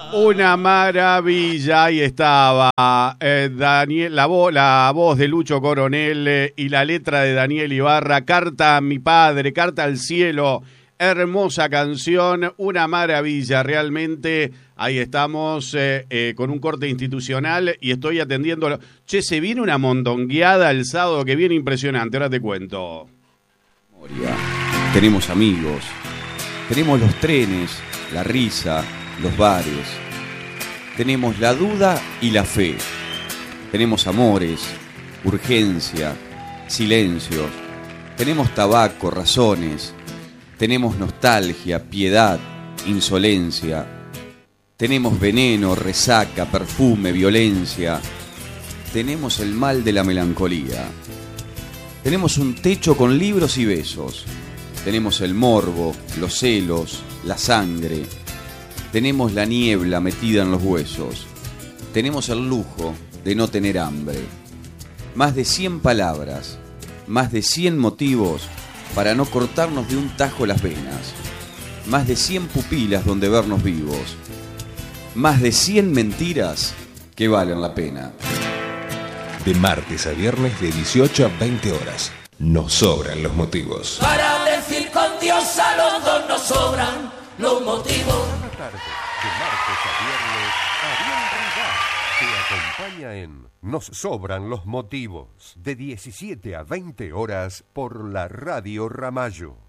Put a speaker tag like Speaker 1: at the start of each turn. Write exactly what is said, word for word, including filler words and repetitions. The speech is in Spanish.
Speaker 1: Una maravilla, ahí estaba eh, Daniel, la, vo, la voz de Lucho Coronel eh, y la letra de Daniel Ibarra, Carta a mi padre, Carta al cielo, hermosa canción, una maravilla, realmente. Ahí estamos eh, eh, con un corte institucional y estoy atendiendo. Che, se viene una mondongueada el sábado que viene impresionante, ahora te cuento.
Speaker 2: Tenemos amigos, tenemos los trenes, la risa, los bares, tenemos la duda y la fe, tenemos amores, urgencia, silencios, tenemos tabaco, razones, tenemos nostalgia, piedad, insolencia, tenemos veneno, resaca, perfume, violencia, tenemos el mal de la melancolía, tenemos un techo con libros y besos, tenemos el morbo, los celos, la sangre, tenemos la niebla metida en los huesos, tenemos el lujo de no tener hambre, más de cien palabras, más de cien motivos para no cortarnos de un tajo las venas, más de cien pupilas donde vernos vivos, más de cien mentiras que valen la pena.
Speaker 3: De martes a viernes de dieciocho a veinte horas. Nos sobran los motivos.
Speaker 4: Para decir con Dios a los dos nos sobran los motivos.
Speaker 5: Cada tarde, de martes a viernes, Ariel Rivas te acompaña en Nos sobran los motivos. De diecisiete a veinte horas por la Radio Ramallo.